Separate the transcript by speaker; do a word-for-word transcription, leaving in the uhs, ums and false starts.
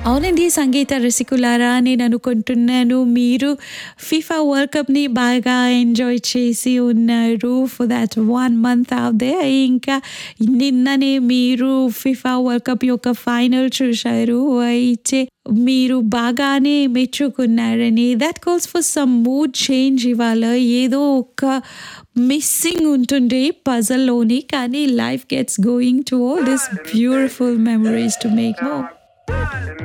Speaker 1: అవునండి. సంగీత రసికులారా నేననుకుంటున్నాను మీరు ఫిఫా వరల్డ్ కప్‌ని బాగా ఎంజాయ్ చేసి ఉన్నారు. For thought one month out there. ఇంకా నిన్ననే మీరు ఫిఫా వరల్డ్ కప్ యొక్క ఫైనల్ చూశారు. అయితే మీరు బాగానే మెచ్చుకున్నారని. Thought calls for some mood change ఇవాళ. ఏదో ఒక మిస్సింగ్ ఉంటుంది పజల్‌లోని. కానీ life gets going to all this beautiful memories to make more.